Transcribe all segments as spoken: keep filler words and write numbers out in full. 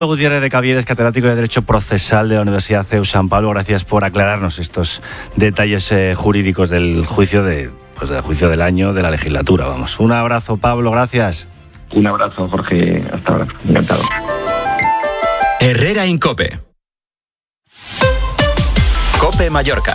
Gutiérrez de Caviedes, catedrático de Derecho Procesal de la Universidad C E U San Pablo, gracias por aclararnos estos detalles eh, jurídicos del juicio de, pues del juicio del año de la legislatura. Vamos, un abrazo, Pablo, gracias. Un abrazo, Jorge, hasta ahora, encantado. Herrera en COPE. COPE Mallorca.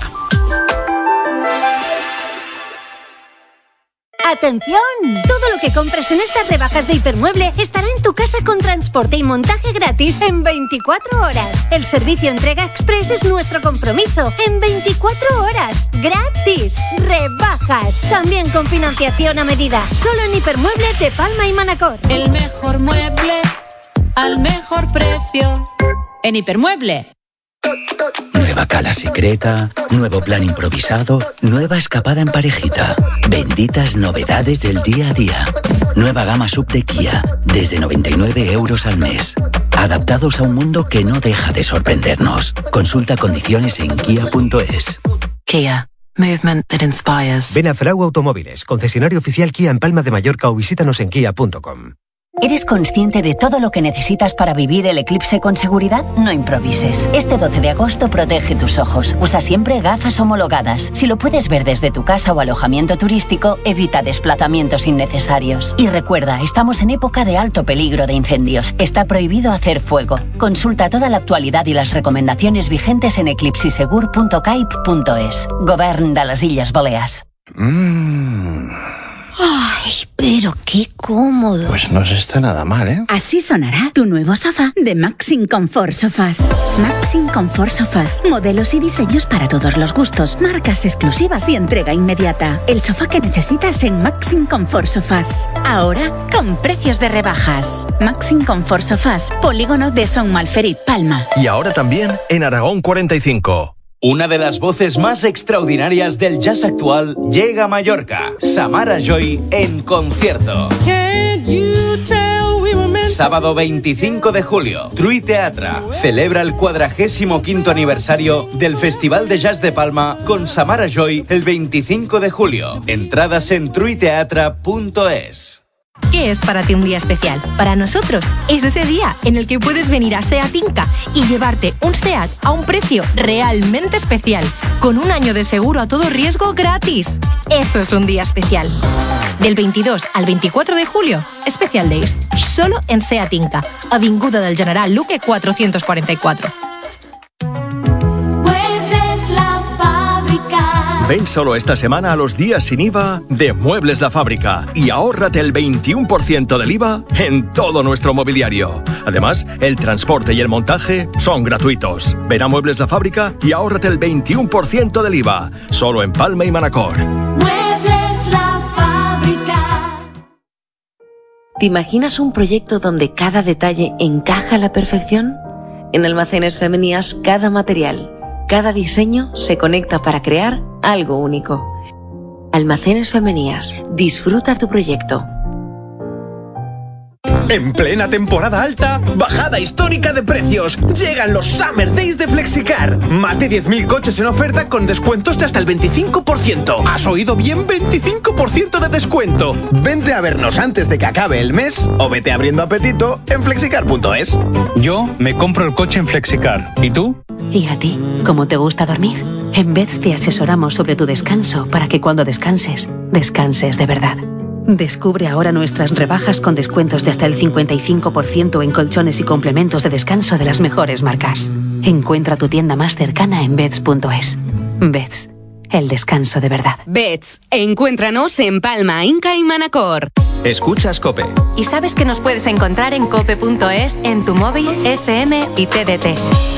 ¡Atención! Todo lo que compres en estas rebajas de Hipermueble estará en tu casa con transporte y montaje gratis en veinticuatro horas. El servicio entrega express es nuestro compromiso. En veinticuatro horas. ¡Gratis! ¡Rebajas! También con financiación a medida. Solo en Hipermueble de Palma y Manacor. El mejor mueble al mejor precio. En Hipermueble. Nueva cala secreta, nuevo plan improvisado, nueva escapada en parejita. Benditas novedades del día a día. Nueva gama sub de Kia, desde noventa y nueve euros al mes. Adaptados a un mundo que no deja de sorprendernos. Consulta condiciones en kia punto es. Kia. Movement that inspires. Ven a Frau Automóviles, concesionario oficial Kia en Palma de Mallorca, o visítanos en kia punto com. ¿Eres consciente de todo lo que necesitas para vivir el eclipse con seguridad? No improvises. Este doce de agosto protege tus ojos. Usa siempre gafas homologadas. Si lo puedes ver desde tu casa o alojamiento turístico, evita desplazamientos innecesarios. Y recuerda, estamos en época de alto peligro de incendios. Está prohibido hacer fuego. Consulta toda la actualidad y las recomendaciones vigentes en eclipsisegur punto caip punto es. Govern de las Illes Balears. Mmm... Ay, pero qué cómodo. Pues no se está nada mal, ¿eh? Así sonará tu nuevo sofá de Maxim Comfort Sofás. Maxim Comfort Sofás. Modelos y diseños para todos los gustos. Marcas exclusivas y entrega inmediata. El sofá que necesitas en Maxim Comfort Sofás. Ahora con precios de rebajas. Maxim Comfort Sofás. Polígono de Son Malferit, Palma. Y ahora también en Aragón cuarenta y cinco. Una de las voces más extraordinarias del jazz actual llega a Mallorca. Samara Joy en concierto. Sábado veinticinco de julio, Trui Teatra celebra el cuadragésimo quinto aniversario del Festival de Jazz de Palma con Samara Joy el veinticinco de julio. Entradas en trui teatra punto es. ¿Qué es para ti un día especial? Para nosotros es ese día en el que puedes venir a SEAT Inca y llevarte un SEAT a un precio realmente especial, con un año de seguro a todo riesgo gratis. Eso es un día especial. Del veintidós al veinticuatro de julio, Special Days, solo en SEAT Inca, Avinguda del General Luque cuatrocientos cuarenta y cuatro. Ven solo esta semana a los días sin I V A de Muebles La Fábrica y ahórrate el veintiuno por ciento del I V A en todo nuestro mobiliario. Además, el transporte y el montaje son gratuitos. Ven a Muebles La Fábrica y ahórrate el veintiuno por ciento del I V A, solo en Palma y Manacor. Muebles La Fábrica. ¿Te imaginas un proyecto donde cada detalle encaja a la perfección? En Almacenes Femenías, cada material, cada diseño se conecta para crear algo único. Almacenes Femenías. Disfruta tu proyecto. En plena temporada alta, bajada histórica de precios. Llegan los Summer Days de Flexicar. Más de diez mil coches en oferta con descuentos de hasta el veinticinco por ciento. ¿Has oído bien? veinticinco por ciento de descuento. Vente a vernos antes de que acabe el mes o vete abriendo apetito en flexicar punto es. Yo me compro el coche en Flexicar. ¿Y tú? ¿Y a ti? ¿Cómo te gusta dormir? En Beds te asesoramos sobre tu descanso para que cuando descanses, descanses de verdad. Descubre ahora nuestras rebajas con descuentos de hasta el cincuenta y cinco por ciento en colchones y complementos de descanso de las mejores marcas. Encuentra tu tienda más cercana en beds punto es. Beds, el descanso de verdad. Beds, encuéntranos en Palma, Inca y Manacor. Escuchas COPE. Y sabes que nos puedes encontrar en cope punto es, en tu móvil, F M y T D T.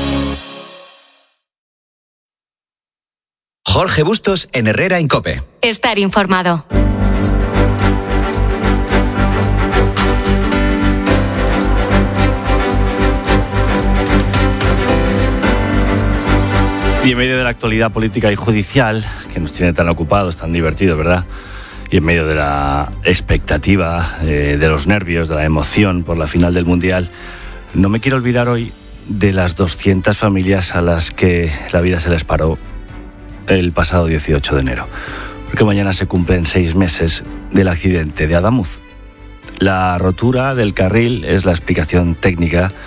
Jorge Bustos en Herrera en COPE. Estar informado. Y en medio de la actualidad política y judicial, que nos tiene tan ocupados, tan divertidos, ¿verdad? Y en medio de la expectativa, eh, de los nervios, de la emoción por la final del Mundial, no me quiero olvidar hoy de las doscientas familias a las que la vida se les paró el pasado dieciocho de enero. Porque mañana se cumplen seis meses del accidente de Adamuz. La rotura del carril es la explicación técnica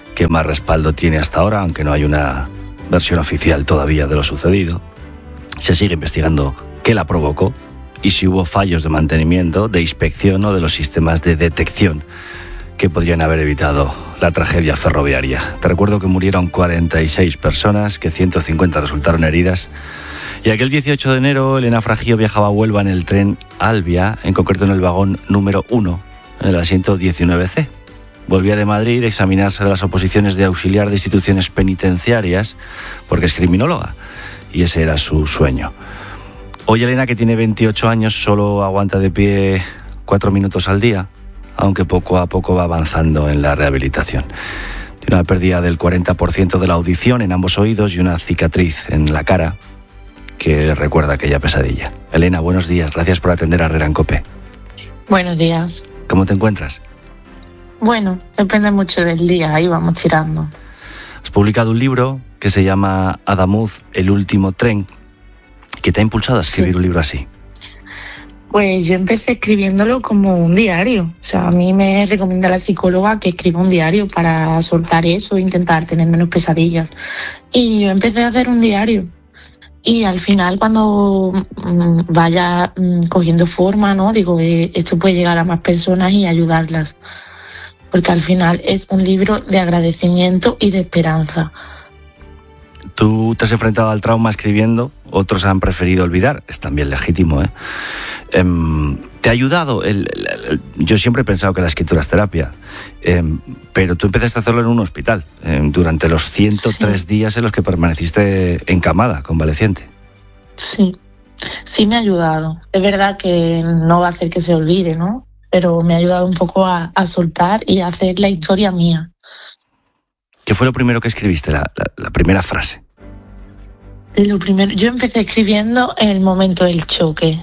que más respaldo tiene hasta ahora, aunque no hay una versión oficial todavía de lo sucedido. Se sigue investigando qué la provocó y si hubo fallos de mantenimiento, de inspección o de los sistemas de detección que podrían haber evitado la tragedia ferroviaria. Te recuerdo que murieron cuarenta y seis personas, que ciento cincuenta resultaron heridas. Y aquel dieciocho de enero, Elena Fragillo viajaba a Huelva en el tren Albia, en concreto en el vagón número uno, en el asiento diecinueve ce. Volvía de Madrid a examinarse de las oposiciones de auxiliar de instituciones penitenciarias, porque es criminóloga, y ese era su sueño. Hoy Elena, que tiene veintiocho años, solo aguanta de pie cuatro minutos al día, aunque poco a poco va avanzando en la rehabilitación. Tiene una pérdida del cuarenta por ciento de la audición en ambos oídos y una cicatriz en la cara que le recuerda aquella pesadilla. Elena, buenos días. Gracias por atender a Herrera en COPE. Buenos días. ¿Cómo te encuentras? Bueno, depende mucho del día. Ahí vamos tirando. Has publicado un libro que se llama Adamuz, el último tren. ¿Qué te ha impulsado a escribir sí. un libro así? Pues yo empecé escribiéndolo como un diario. O sea, a mí me recomienda la psicóloga que escriba un diario para soltar eso e intentar tener menos pesadillas. Y yo empecé a hacer un diario. Y al final, cuando mmm, vaya mmm, cogiendo forma, ¿no? Digo, eh, esto puede llegar a más personas y ayudarlas. Porque al final es un libro de agradecimiento y de esperanza. Tú te has enfrentado al trauma escribiendo, otros han preferido olvidar, es también legítimo, ¿eh? Eh, ¿Te ha ayudado? El, el, el, yo siempre he pensado que la escritura es terapia, eh, pero tú empezaste a hacerlo en un hospital, eh, durante los ciento tres sí. días en los que permaneciste encamada, convaleciente. Sí, sí me ha ayudado. Es verdad que no va a hacer que se olvide, ¿no? Pero me ha ayudado un poco a, a soltar y a hacer la historia mía. ¿Qué fue lo primero que escribiste, la, la, la primera frase? Lo primero, yo empecé escribiendo en el momento del choque.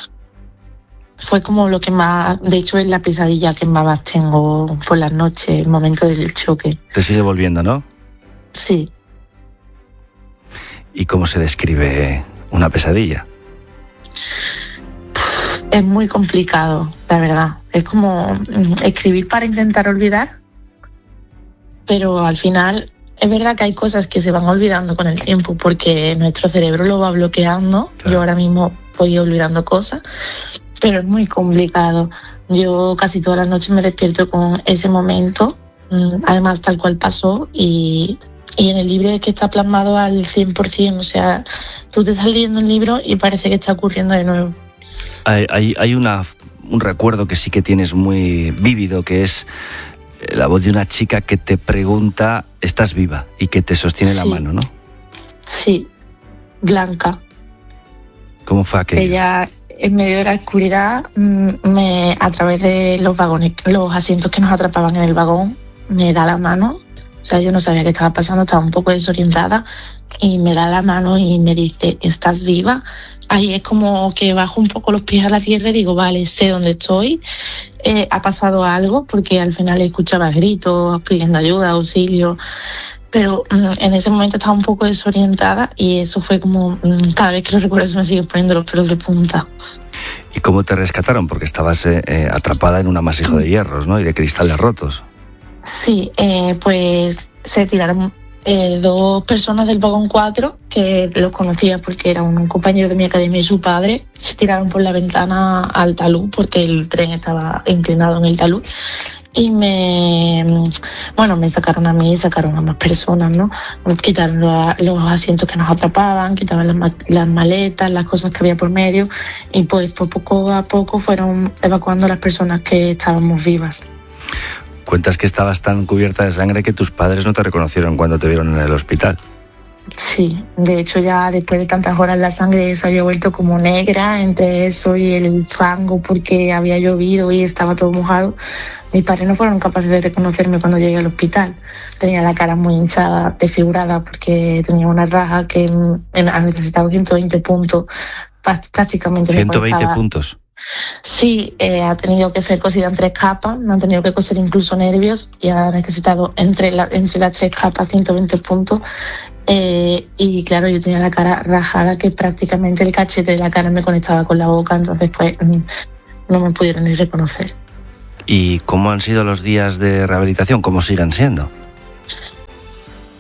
Fue como lo que más, de hecho es la pesadilla que más tengo por las noches, el momento del choque. Te sigue volviendo, ¿no? Sí. ¿Y cómo se describe una pesadilla? Es muy complicado, la verdad. Es como escribir para intentar olvidar, pero al final es verdad que hay cosas que se van olvidando con el tiempo porque nuestro cerebro lo va bloqueando. Claro. Yo ahora mismo voy olvidando cosas, pero es muy complicado. Yo casi todas las noches me despierto con ese momento, además tal cual pasó, y, y en el libro es que está plasmado al cien por ciento. O sea, tú te estás leyendo un libro y parece que está ocurriendo de nuevo. Hay, hay, hay una, un recuerdo que sí que tienes muy vívido, que es la voz de una chica que te pregunta, ¿estás viva? Y que te sostiene sí. la mano, ¿no? Sí, Blanca. ¿Cómo fue aquello? Ella, en medio de la oscuridad, me, a través de los vagones, los asientos que nos atrapaban en el vagón, me da la mano. O sea, yo no sabía qué estaba pasando, estaba un poco desorientada, y me da la mano y me dice, ¿estás viva? Ahí es como que bajo un poco los pies a la tierra y digo, vale, sé dónde estoy, eh, ha pasado algo, porque al final escuchaba gritos, pidiendo ayuda, auxilio, pero mm, en ese momento estaba un poco desorientada y eso fue como, mm, cada vez que lo recuerdo se me sigue poniendo los pelos de punta. ¿Y cómo te rescataron? Porque estabas eh, eh, atrapada en un amasijo de hierros, ¿no? Y de cristales rotos. Sí, eh, pues se tiraron eh, dos personas del vagón cuatro, que los conocía porque era un compañero de mi academia y su padre, se tiraron por la ventana al talud, porque el tren estaba inclinado en el talud, y me, bueno, me sacaron a mí, sacaron a más personas, ¿no? Quitaron los, los asientos que nos atrapaban, quitaban las, las maletas, las cosas que había por medio, y pues poco a poco fueron evacuando a las personas que estábamos vivas. Cuentas que estabas tan cubierta de sangre que tus padres no te reconocieron cuando te vieron en el hospital. Sí, de hecho ya después de tantas horas la sangre se había vuelto como negra, entre eso y el fango porque había llovido y estaba todo mojado. Mis padres no fueron capaces de reconocerme cuando llegué al hospital. Tenía la cara muy hinchada, desfigurada, porque tenía una raja que ha necesitado ciento veinte puntos, prácticamente. ¿ciento veinte puntos? Sí, eh, ha tenido que ser cosida en tres capas, me han tenido que coser incluso nervios y ha necesitado entre, la, entre las tres capas ciento veinte puntos. Eh, y claro, yo tenía la cara rajada, que prácticamente el cachete de la cara me conectaba con la boca, entonces pues no me pudieron ni reconocer. ¿Y cómo han sido los días de rehabilitación? ¿Cómo siguen siendo?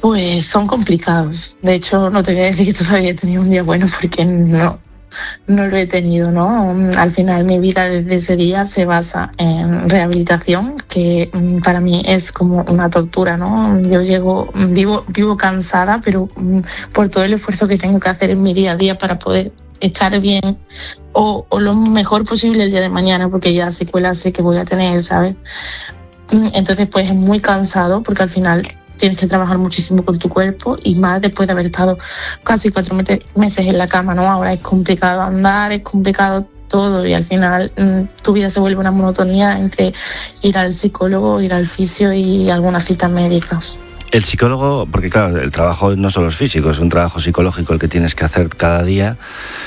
Pues son complicados. De hecho, no te voy a decir que todavía he tenido un día bueno porque no, no lo he tenido, ¿no? Al final mi vida desde ese día se basa en rehabilitación, que para mí es como una tortura, ¿no? Yo llego, vivo, vivo cansada, pero por todo el esfuerzo que tengo que hacer en mi día a día para poder estar bien o, o lo mejor posible el día de mañana, porque ya secuelas sé que voy a tener, ¿sabes? Entonces pues es muy cansado porque al final tienes que trabajar muchísimo con tu cuerpo y más después de haber estado casi cuatro meses en la cama, ¿no? Ahora es complicado andar, es complicado todo y al final mmm, tu vida se vuelve una monotonía entre ir al psicólogo, ir al fisio y alguna cita médica. El psicólogo, porque claro, el trabajo no solo es físico, es un trabajo psicológico el que tienes que hacer cada día.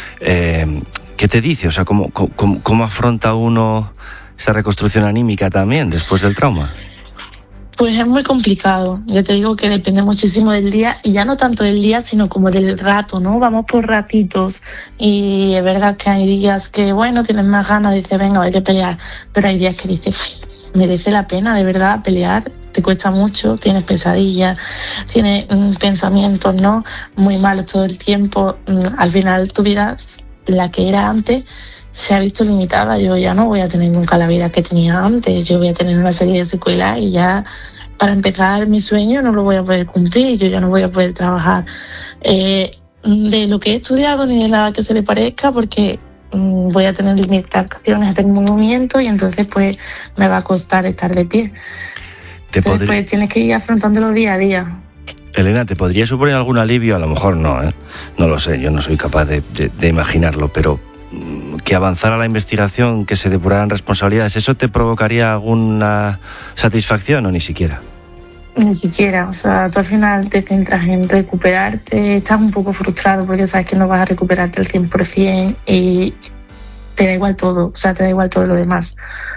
Eh, ¿Qué te dice? O sea, ¿cómo, cómo, cómo afronta uno esa reconstrucción anímica también después del trauma? Pues es muy complicado. Yo te digo que depende muchísimo del día y ya no tanto del día, sino como del rato, ¿no? Vamos por ratitos y es verdad que hay días que, bueno, tienes más ganas, dices, venga, hay que pelear, pero hay días que dices, merece la pena de verdad pelear, te cuesta mucho, tienes pesadillas, tienes mm, pensamientos, ¿no? Muy malos todo el tiempo. Mm, al final tu vida, la que era antes, se ha visto limitada. Yo ya no voy a tener nunca la vida que tenía antes, yo voy a tener una serie de secuelas y ya para empezar mi sueño no lo voy a poder cumplir, yo ya no voy a poder trabajar eh, de lo que he estudiado ni de nada que se le parezca porque mm, voy a tener limitaciones de movimiento y entonces pues me va a costar estar de pie. ¿Te entonces podría... pues tienes que ir afrontándolo día a día. Elena, ¿te podría suponer algún alivio? A lo mejor no, ¿eh? No lo sé, yo no soy capaz de, de, de imaginarlo, pero que avanzara la investigación, que se depuraran responsabilidades, ¿eso te provocaría alguna satisfacción o ni siquiera? Ni siquiera, o sea, tú al final te centras en recuperarte, estás un poco frustrado porque sabes que no vas a recuperarte al cien por ciento y te da igual todo, o sea, te da igual todo lo demás.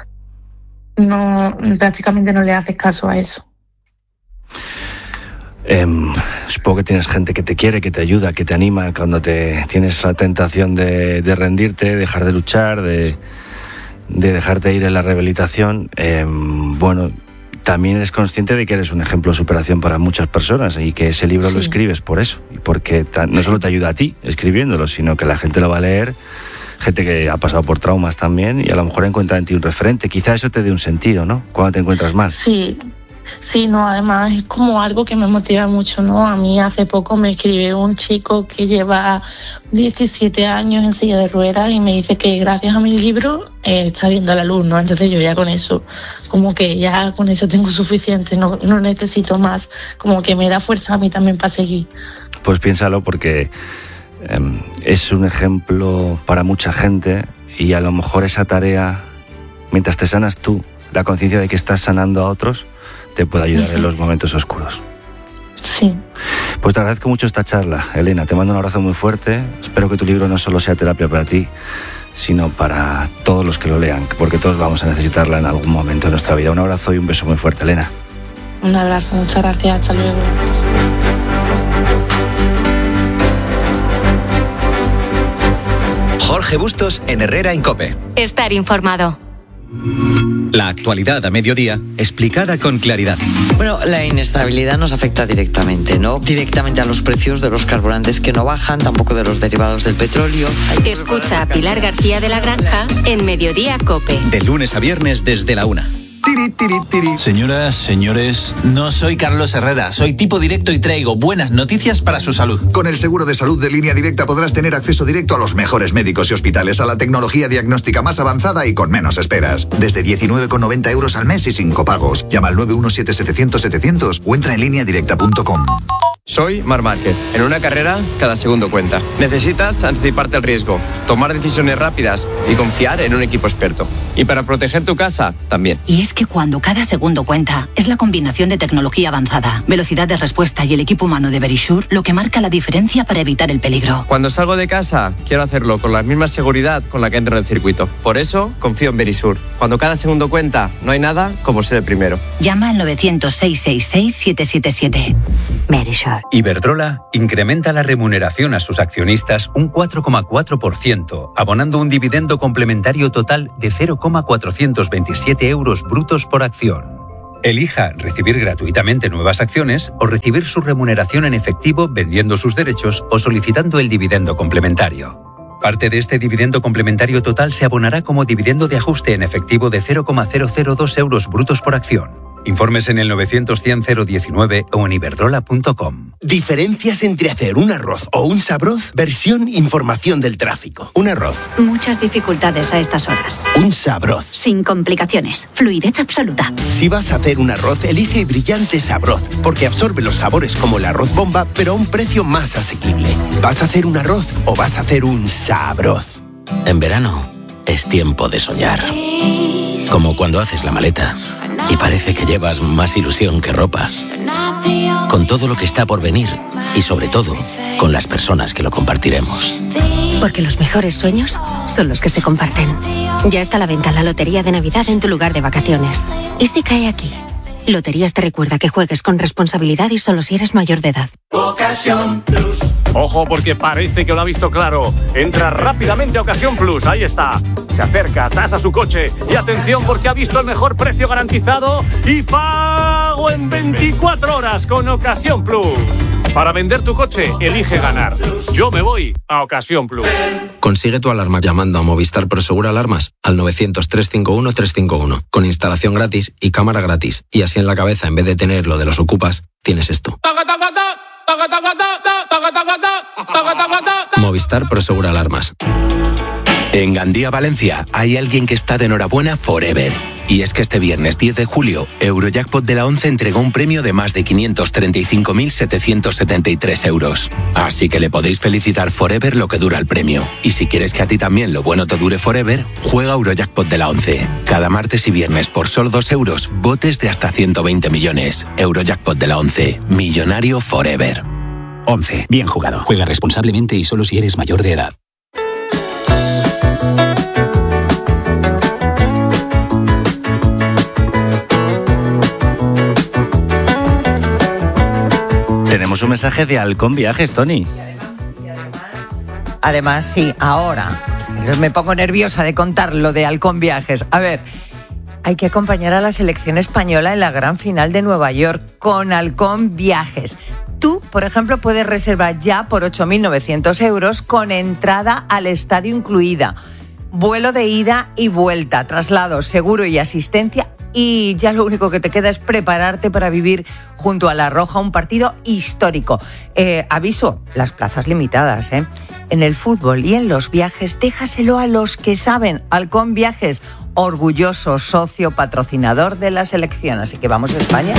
No, prácticamente no le haces caso a eso. Eh, supongo que tienes gente que te quiere, que te ayuda, que te anima cuando te tienes la tentación de, de rendirte, dejar de luchar, de, de dejarte ir en la rehabilitación. Eh, bueno, también eres consciente de que eres un ejemplo de superación para muchas personas y que ese libro sí. lo escribes por eso y porque no solo te ayuda a ti escribiéndolo, sino que la gente lo va a leer, gente que ha pasado por traumas también y a lo mejor encuentra en ti un referente. Quizá eso te dé un sentido, ¿no? Cuando te encuentras mal. Sí. Sí, no, además es como algo que me motiva mucho, ¿no? A mí hace poco me escribió un chico que lleva diecisiete años en silla de ruedas y me dice que gracias a mi libro eh, está viendo la luz, ¿no? Entonces yo ya con eso, como que ya con eso tengo suficiente, no, no necesito más, como que me da fuerza a mí también para seguir. Pues piénsalo porque eh, es un ejemplo para mucha gente y a lo mejor esa tarea, mientras te sanas tú, la conciencia de que estás sanando a otros, te puede ayudar sí. en los momentos oscuros. Sí. Pues te agradezco mucho esta charla, Elena. Te mando un abrazo muy fuerte. Espero que tu libro no solo sea terapia para ti, sino para todos los que lo lean, porque todos vamos a necesitarla en algún momento de nuestra vida. Un abrazo y un beso muy fuerte, Elena. Un abrazo, muchas gracias. Hasta luego. Jorge Bustos en Herrera en COPE. Estar informado. La actualidad a mediodía, explicada con claridad. Bueno, la inestabilidad nos afecta directamente, ¿no? Directamente a los precios de los carburantes que no bajan, tampoco de los derivados del petróleo. Escucha a Pilar García de la Granja en Mediodía COPE. De lunes a viernes desde la una. Tiri, tiri, tiri. Señoras, señores, no soy Carlos Herrera, soy tipo directo y traigo buenas noticias para su salud. Con el seguro de salud de Línea Directa podrás tener acceso directo a los mejores médicos y hospitales, a la tecnología diagnóstica más avanzada y con menos esperas. Desde diecinueve con noventa euros al mes y sin copagos. Llama al nueve uno siete setecientos setecientos o entra en línea directa punto com. Soy Marc Márquez. En una carrera, cada segundo cuenta. Necesitas anticiparte al riesgo, tomar decisiones rápidas y confiar en un equipo experto. Y para proteger tu casa, también. Y es que cuando cada segundo cuenta, es la combinación de tecnología avanzada, velocidad de respuesta y el equipo humano de Verisure lo que marca la diferencia para evitar el peligro. Cuando salgo de casa, quiero hacerlo con la misma seguridad con la que entro en el circuito. Por eso, confío en Verisure. Cuando cada segundo cuenta, no hay nada como ser el primero. Llama al novecientos, seiscientos sesenta y seis, siete siete siete. Verisure. Iberdrola incrementa la remuneración a sus accionistas un cuatro coma cuatro por ciento, abonando un dividendo complementario total de cero coma cuatrocientos veintisiete euros brutos por acción. Elija recibir gratuitamente nuevas acciones o recibir su remuneración en efectivo vendiendo sus derechos o solicitando el dividendo complementario. Parte de este dividendo complementario total se abonará como dividendo de ajuste en efectivo de cero coma cero cero dos euros brutos por acción. Informes en el novecientos cien cero diecinueve o en iberdrola punto com. Diferencias entre hacer un arroz o un sabroz, versión información del tráfico. Un arroz. Muchas dificultades a estas horas. Un sabroz. Sin complicaciones. Fluidez absoluta. Si vas a hacer un arroz, elige Brillante Sabroz, porque absorbe los sabores como el arroz bomba, pero a un precio más asequible. ¿Vas a hacer un arroz o vas a hacer un sabroz? En verano es tiempo de soñar. Como cuando haces la maleta y parece que llevas más ilusión que ropa. Con todo lo que está por venir y sobre todo con las personas que lo compartiremos. Porque los mejores sueños son los que se comparten. Ya está a la venta la Lotería de Navidad en tu lugar de vacaciones. ¿Y si cae aquí? Loterías te recuerda que juegues con responsabilidad y solo si eres mayor de edad. Ocasión Plus. Ojo, porque parece que lo ha visto claro. Entra rápidamente a Ocasión Plus, ahí está. Se acerca, tasa su coche y atención porque ha visto el mejor precio garantizado y pago en veinticuatro horas con Ocasión Plus. Para vender tu coche, elige ganar. Yo me voy a Ocasión Plus. Consigue tu alarma llamando a Movistar Prosegur Alarmas al novecientos, trescientos cincuenta y uno, trescientos cincuenta y uno, con instalación gratis y cámara gratis. Y así en la cabeza, en vez de tener lo de los ocupas, tienes esto. Movistar Prosegur Alarmas. En Gandía, Valencia, hay alguien que está de enhorabuena forever. Y es que este viernes diez de julio, Eurojackpot de la once entregó un premio de más de quinientos treinta y cinco mil setecientos setenta y tres euros. Así que le podéis felicitar forever lo que dura el premio. Y si quieres que a ti también lo bueno te dure forever, juega Eurojackpot de la once. Cada martes y viernes por solo dos euros, botes de hasta ciento veinte millones. Eurojackpot de la once. Millonario forever. once. Bien jugado. Juega responsablemente y solo si eres mayor de edad. Tenemos un mensaje de Halcón Viajes, Tony. Además, sí, ahora me pongo nerviosa de contar lo de Halcón Viajes. A ver, hay que acompañar a la selección española en la gran final de Nueva York con Halcón Viajes. Tú, por ejemplo, puedes reservar ya por ocho mil novecientos euros con entrada al estadio incluida, vuelo de ida y vuelta, traslado seguro y asistencia. Y ya lo único que te queda es prepararte para vivir junto a La Roja un partido histórico. Eh, aviso, las plazas limitadas, ¿eh? En el fútbol y en los viajes, déjaselo a los que saben. Halcón Viajes, orgulloso socio patrocinador de la selección. Así que vamos a España.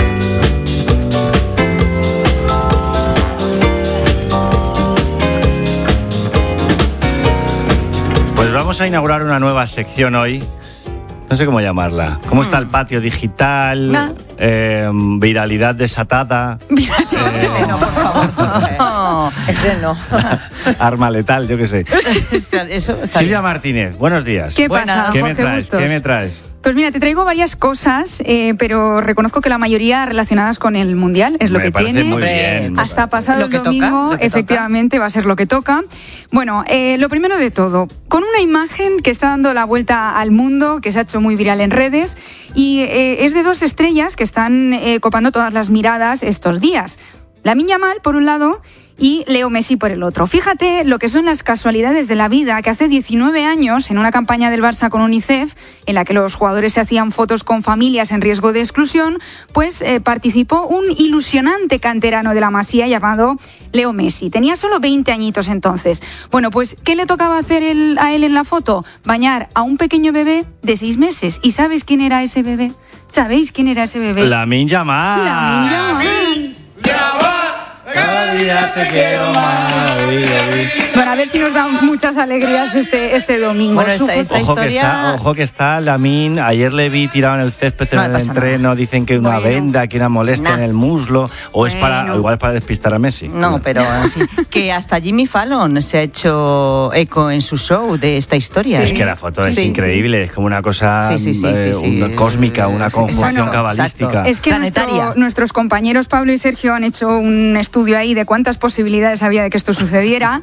Pues vamos a inaugurar una nueva sección hoy. No sé cómo llamarla. ¿Cómo mm. está el patio digital? ¿No? Eh, viralidad desatada. Viralidad. Eh, ese no, por favor. No, ese no. Arma letal, yo qué sé. Eso está Silvia bien. Martínez, buenos días. ¿Qué pasa, ¿Qué me Jorge traes? Bustos? ¿Qué me traes? Pues mira, te traigo varias cosas, eh, pero reconozco que la mayoría relacionadas con el Mundial, es lo me que tiene. Muy bien, Hasta pasado lo el que domingo, toca, que efectivamente, toca. va a ser lo que toca. Bueno, eh, lo primero de todo, con una imagen que está dando la vuelta al mundo, que se ha hecho muy viral en redes, y eh, es de dos estrellas que están eh, copando todas las miradas estos días. Lamine Yamal, por un lado, y Leo Messi por el otro. Fíjate lo que son las casualidades de la vida, que hace diecinueve años, en una campaña del Barça con UNICEF, en la que los jugadores se hacían fotos con familias en riesgo de exclusión, pues eh, participó un ilusionante canterano de la Masía llamado Leo Messi. Tenía solo veinte añitos entonces. Bueno, pues, ¿qué le tocaba hacer él, a él en la foto? Bañar a un pequeño bebé de seis meses. ¿Y sabes quién era ese bebé? ¿Sabéis quién era ese bebé? Lamine Yamal. Lamine Yamal. Cada día te quiero más. Bueno, a ver si nos dan muchas alegrías este, este domingo. Bueno, esta, esta ojo historia... Que está, ojo que está Lamine, ayer le vi tirado en el césped en no el entreno, nada. Dicen que una bueno. venda, que una molestia nah. en el muslo, o bueno. es para, igual es para despistar a Messi. No, pero en fin, que hasta Jimmy Fallon se ha hecho eco en su show de esta historia. Sí. ¿eh? Es que la foto es sí, increíble, sí. es como una cosa sí, sí, sí, eh, sí, sí. una cósmica, una conjunción bueno, cabalística. Es que nuestro, nuestros compañeros Pablo y Sergio han hecho un estudio ahí de cuántas posibilidades había de que esto sucediera.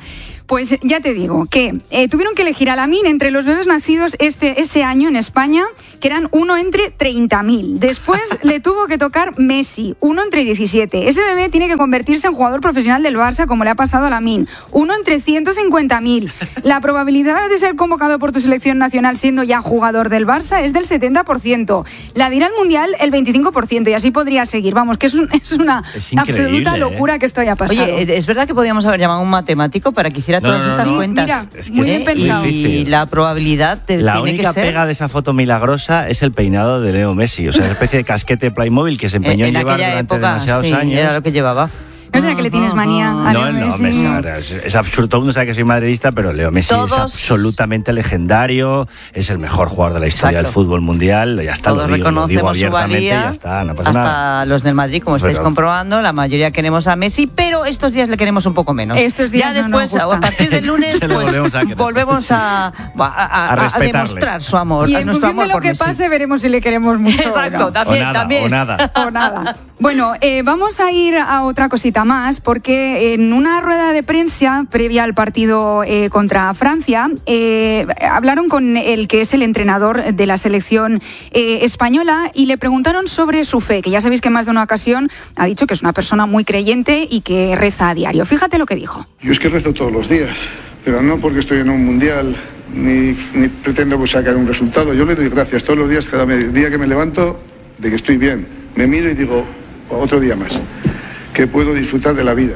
Pues ya te digo que eh, tuvieron que elegir a Lamine entre los bebés nacidos este, ese año en España, que eran uno entre treinta mil. Después le tuvo que tocar Messi, uno entre diecisiete. Ese bebé tiene que convertirse en jugador profesional del Barça, como le ha pasado a Lamine, uno entre ciento cincuenta mil. La probabilidad de ser convocado por tu selección nacional siendo ya jugador del Barça es del setenta por ciento. La de ir al Mundial, el veinticinco por ciento. Y así podría seguir. Vamos, que es, un, es una es absoluta locura, ¿eh?, que esto haya pasado. Oye, es verdad que podríamos haber llamado a un matemático para que hiciera No, todas no, no, estas no. cuentas. Mira, Es que muy es bien pensado. Y la probabilidad de, La tiene única que ser... pega de esa foto milagrosa es el peinado de Leo Messi, o sea, una especie de casquete Playmobil que se empeñó en, en llevar aquella durante época, demasiados sí, años. era lo que llevaba. ¿No será que le tienes manía a No, Leo no, Messi? Messi, no, es, es absurdo. Todo el mundo sabe que soy madridista, pero Leo Messi Todos- es absolutamente legendario, es el mejor jugador de la historia Exacto. del fútbol mundial, ya está, Todos lo digo, lo digo reconocemos su abiertamente, valía, ya está, no pasa hasta nada. los del Madrid, como estáis Pero- comprobando, la mayoría queremos a Messi, pero estos días le queremos un poco menos. Estos días ya no nos después, gusta. a partir del lunes, Se lo pues volvemos a querer. volvemos a, a, a- A a respetarle. demostrar su amor, Y a en nuestro función de amor lo por que Messi. pase, veremos si le queremos mucho. Exacto, o no. también, o nada, también. o nada. O nada. Bueno, eh, vamos a ir a otra cosita más, porque en una rueda de prensa previa al partido eh, contra Francia, eh, hablaron con el que es el entrenador de la selección eh, española y le preguntaron sobre su fe, que ya sabéis que en más de una ocasión ha dicho que es una persona muy creyente y que reza a diario. Fíjate lo que dijo. Yo es que rezo todos los días, pero no porque estoy en un mundial ni, ni pretendo sacar un resultado. Yo le doy gracias todos los días, cada día que me levanto, de que estoy bien. Me miro y digo, otro día más, que puedo disfrutar de la vida.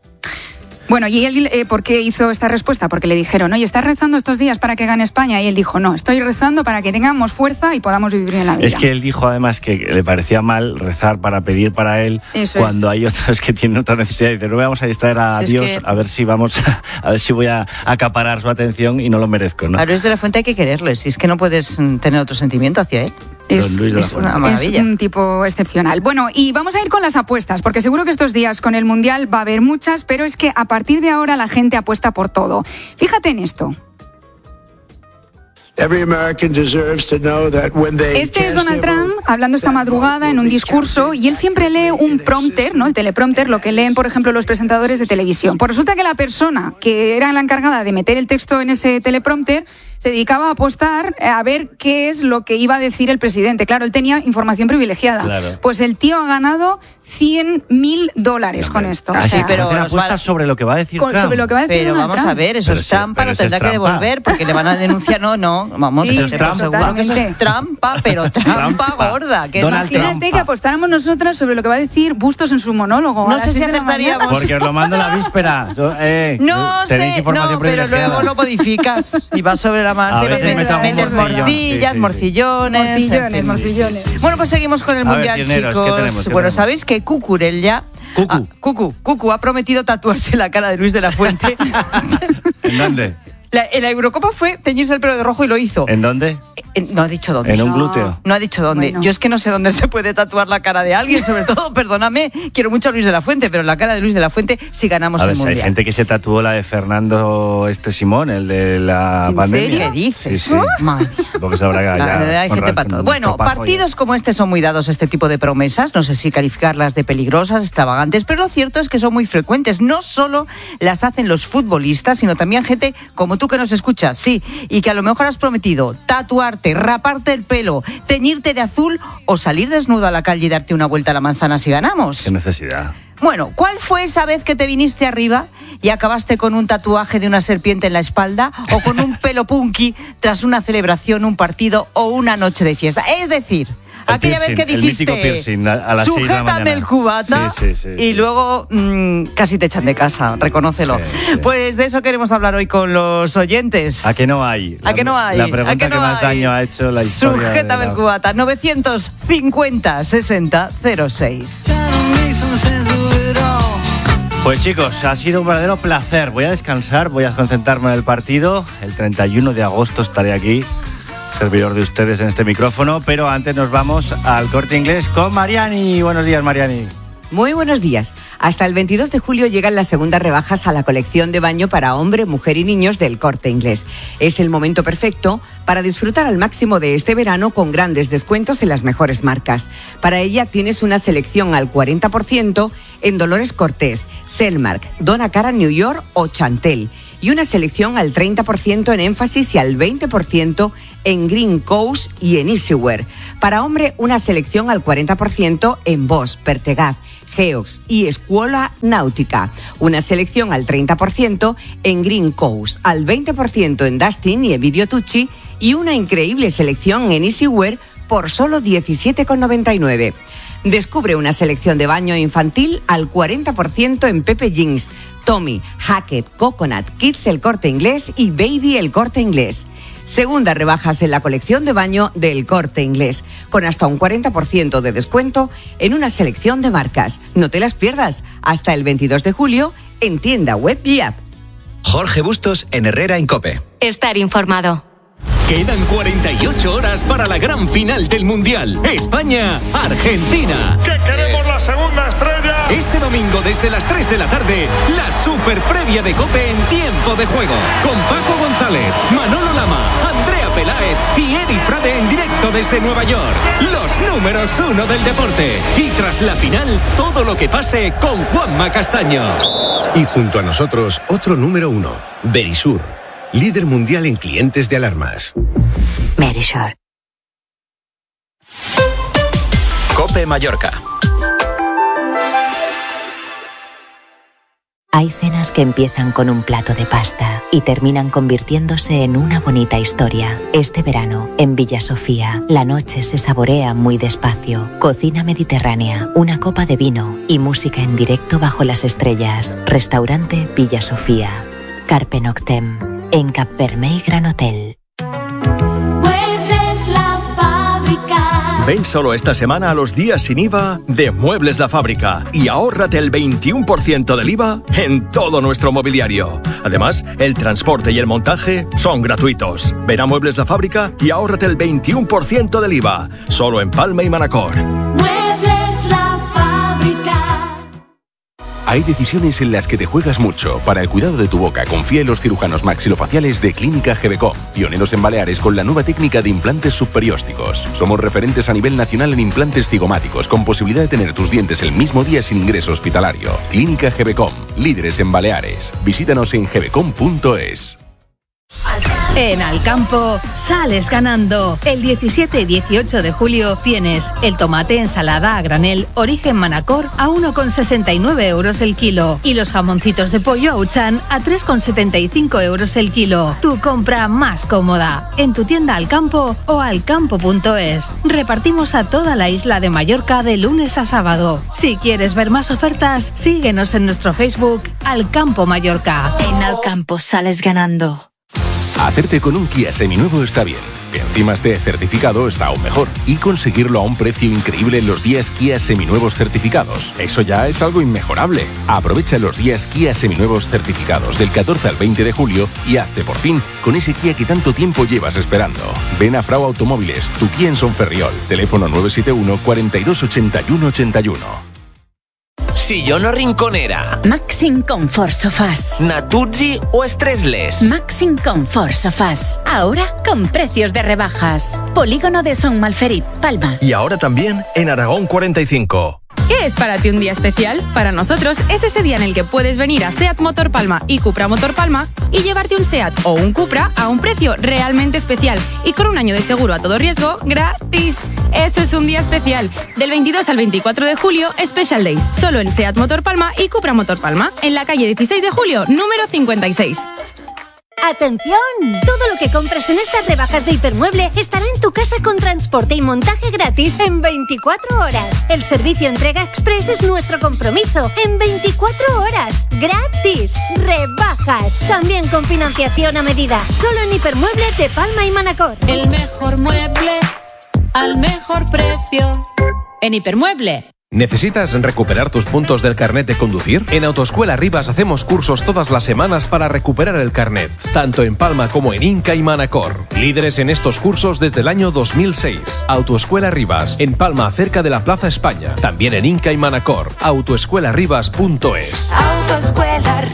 Bueno, ¿y él eh, por qué hizo esta respuesta? Porque le dijeron, oye, ¿estás rezando estos días para que gane España? Y él dijo, no, estoy rezando para que tengamos fuerza y podamos vivir en la vida. Es que él dijo además que le parecía mal rezar para pedir para él Eso cuando es. hay otros que tienen otra necesidad. Y dice, no vamos a distraer a Si es Dios que- a ver si vamos a, a ver si voy a acaparar su atención y no lo merezco, ¿no? A Luis de la Fuente hay que quererle, si es que no puedes mm, tener otro sentimiento hacia él. Es, Don Luis de la es una Fuente. maravilla. es un tipo excepcional. Bueno, y vamos a ir con las apuestas, porque seguro que estos días con el Mundial va a haber muchas, pero es que a partir de ahora la gente apuesta por todo. Fíjate en esto. Este es Donald Trump hablando esta madrugada en un discurso y él siempre lee un prompter, ¿no? El teleprompter, lo que leen, por ejemplo, los presentadores de televisión. Pues resulta que la persona que era la encargada de meter el texto en ese teleprompter se dedicaba a apostar a ver qué es lo que iba a decir el presidente. Claro, él tenía información privilegiada. Claro. Pues el tío ha ganado cien mil dólares con esto. Ah, O sí, sea, pero hacer nos apuestas va- sobre lo que va a decir con- Trump. sobre lo que va a decir Pero Donald vamos a Trump. ver, eso Pero es eso- trampa, pero lo eso es tendrá que trampa. devolver porque le van a denunciar. No, no, vamos, Sí, te eso es paso seguro que eso es totalmente. trampa, pero trampa Trampa. gorda. Que Donald imagínate- Imagínate que apostáramos nosotras sobre lo que va a decir Bustos en su monólogo. No a las sé si seis de la mañana. acertaríamos. Porque os lo mando la víspera. Eh, No tenéis sé, información no, pero privilegiada. luego lo modificas y vas sobre la marcha A y veces metes, meto algún metes morcillón, morcillas, sí, sí, sí. morcillones. en Morcillones, fin. morcillones. Bueno, pues seguimos con el A ver, Mundial, tirneros, ¿qué chicos. tenemos? ¿Qué Bueno, tenemos? sabéis que Cucurella... Cucu. Ah, Cucu, Cucu ha prometido tatuarse la cara de Luis de la Fuente. ¿En dónde? La, en la Eurocopa fue teñirse el pelo de rojo y lo hizo. ¿En dónde? Eh, No ha dicho dónde. ¿En un No. glúteo? No ha dicho dónde. Bueno. Yo es que no sé dónde se puede tatuar la cara de alguien, sobre todo, perdóname, quiero mucho a Luis de la Fuente, pero la cara de Luis de la Fuente sí ganamos A el ver, si hay Mundial. gente que se tatuó la de Fernando este Simón, el de la ¿En pandemia. serio? ¿Qué dices? Sí, sí. Madre mía. Porque se habrá La ya verdad, hay con gente ra- para todo. un Bueno, estropajo partidos como este son muy dados a este tipo de promesas. No sé si calificarlas de peligrosas, extravagantes, pero lo cierto es que son muy frecuentes. No solo las hacen los futbolistas, sino también gente como tú que nos escuchas, sí, y que a lo mejor has prometido tatuarte, raparte el pelo, teñirte de azul o salir desnudo a la calle y darte una vuelta a la manzana si ganamos. ya. Qué necesidad. Bueno, ¿cuál fue esa vez que te viniste arriba y acabaste con un tatuaje de una serpiente en la espalda o con un pelo punky tras una celebración, un partido o una noche de fiesta? Es decir, El aquella piercing, vez que el dijiste, mítico piercing a- a las seis de la sujétame mañana". el cubata Sí, sí, sí, y sí, luego mm, casi te echan de casa, reconócelo. Sí, sí. Pues de eso queremos hablar hoy con los oyentes. ¿A que no hay? ¿A que no hay? La ¿A pregunta que que, no más hay? daño ha hecho la historia. de Sujétame la- el cubata, novecientos cincuenta sesenta cero seis. Pues chicos, ha sido un verdadero placer. Voy a descansar, voy a concentrarme en el partido. El treinta y uno de agosto estaré aquí, servidor de ustedes en este micrófono, pero antes nos vamos al Corte Inglés con Mariani. Buenos días, Mariani. Muy buenos días. Hasta el veintidós de julio llegan las segundas rebajas a la colección de baño para hombre, mujer y niños del Corte Inglés. Es el momento perfecto para disfrutar al máximo de este verano con grandes descuentos en las mejores marcas. Para ella tienes una selección al cuarenta por ciento en Dolores Cortés, Selmark, Donna Cara New York o Chantel. y una selección al treinta por ciento en énfasis y al veinte por ciento en Green Coast y en Easywear. Para hombre, una selección al cuarenta por ciento en Bosch, Pertegaz, Geox y Escuola Náutica. Una selección al treinta por ciento en Green Coast, al veinte por ciento en Dustin y Evidio Tucci y una increíble selección en Easywear por solo diecisiete con noventa y nueve. Descubre una selección de baño infantil al cuarenta por ciento en Pepe Jeans, Tommy, Hackett, Coconut, Kids El Corte Inglés y Baby El Corte Inglés. Segundas rebajas en la colección de baño del Corte Inglés, con hasta un cuarenta por ciento de descuento en una selección de marcas. No te las pierdas, hasta el veintidós de julio en tienda web y app. Jorge Bustos en Herrera en COPE. Estar informado. Quedan cuarenta y ocho horas para la gran final del Mundial. España-Argentina. ¡Que queremos la segunda estrella! Este domingo desde las tres de la tarde, la super previa de COPE en tiempo de juego. Con Paco González, Manolo Lama, Andrea Peláez y Eri Frade en directo desde Nueva York. Los números uno del deporte. Y tras la final, todo lo que pase con Juanma Castaño. Y junto a nosotros, otro número uno, Verisur. Líder mundial en clientes de alarmas. Verisur. COPE Mallorca. Hay cenas que empiezan con un plato de pasta y terminan convirtiéndose en una bonita historia. Este verano, en Villa Sofía, la noche se saborea muy despacio. Cocina mediterránea, una copa de vino y música en directo bajo las estrellas. Restaurante Villa Sofía. Carpe Noctem, en Cap Vermell Gran Hotel. Ven solo esta semana a los días sin I V A de Muebles La Fábrica y ahórrate el veintiuno por ciento del I V A en todo nuestro mobiliario. Además, el transporte y el montaje son gratuitos. Ven a Muebles La Fábrica y ahórrate el veintiuno por ciento del I V A, solo en Palma y Manacor. Muebles La Fábrica. Hay decisiones en las que te juegas mucho. Para el cuidado de tu boca, confía en los cirujanos maxilofaciales de Clínica Gebecom, pioneros en Baleares con la nueva técnica de implantes subperiósticos. Somos referentes a nivel nacional en implantes cigomáticos, con posibilidad de tener tus dientes el mismo día sin ingreso hospitalario. Clínica Gebecom, líderes en Baleares. Visítanos en gebecom punto es. En Alcampo sales ganando. El diecisiete y dieciocho de julio tienes el tomate ensalada a granel origen Manacor a uno con sesenta y nueve euros el kilo y los jamoncitos de pollo Auchan a tres con setenta y cinco euros el kilo. Tu compra más cómoda en tu tienda Alcampo o alcampo punto es. Repartimos a toda la isla de Mallorca de lunes a sábado. Si quieres ver más ofertas, síguenos en nuestro Facebook Alcampo Mallorca. En Alcampo sales ganando. Hacerte con un Kia seminuevo está bien, que encima esté certificado está aún mejor. Y conseguirlo a un precio increíble en los días Kia seminuevos certificados. Eso ya es algo inmejorable. Aprovecha los días Kia seminuevos certificados del catorce al veinte de julio y hazte por fin con ese Kia que tanto tiempo llevas esperando. Ven a Frau Automóviles, tu Kia en Sonferriol. Teléfono nueve siete uno, cuatro dos ocho uno ocho uno. Sillón o rinconera. Maxim Comfort Sofás. Natuzzi o Stressless. Maxim Comfort Sofás. Ahora con precios de rebajas. Polígono de Son Malferit, Palma. Y ahora también en Aragón cuarenta y cinco. ¿Qué es para ti un día especial? Para nosotros es ese día en el que puedes venir a SEAT Motor Palma y Cupra Motor Palma y llevarte un SEAT o un Cupra a un precio realmente especial y con un año de seguro a todo riesgo gratis. Eso es un día especial. Del veintidós al veinticuatro de julio, Special Days. Solo en SEAT Motor Palma y Cupra Motor Palma. En la calle dieciséis de julio, número cincuenta y seis. ¡Atención! Todo lo que compres en estas rebajas de Hipermueble estará en tu casa con transporte y montaje gratis en veinticuatro horas. El servicio entrega express es nuestro compromiso. En veinticuatro horas. ¡Gratis! ¡Rebajas! También con financiación a medida. Solo en Hipermueble de Palma y Manacor. El mejor mueble al mejor precio. En Hipermueble. ¿Necesitas recuperar tus puntos del carnet de conducir? En Autoescuela Rivas hacemos cursos todas las semanas para recuperar el carnet, tanto en Palma como en Inca y Manacor. Líderes en estos cursos desde el año dos mil seis. Autoescuela Rivas, en Palma, cerca de la Plaza España. También en Inca y Manacor. autoescuela rivas punto es. Autoescuela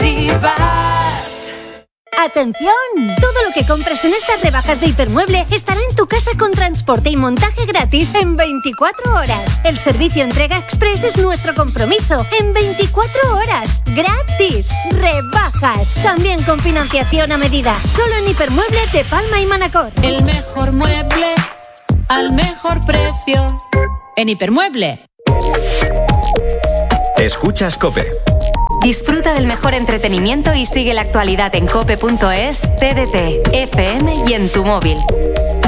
Rivas. ¡Atención! Todo lo que compres en estas rebajas de Hipermueble estará en tu casa con transporte y montaje gratis en veinticuatro horas. El servicio entrega express es nuestro compromiso. En veinticuatro horas. ¡Gratis! ¡Rebajas! rebajas. También con financiación a medida. Solo en Hipermueble de Palma y Manacor. El mejor mueble al mejor precio. En Hipermueble. Escuchas COPE. Disfruta del mejor entretenimiento y sigue la actualidad en cope punto es, T D T, F M y en tu móvil.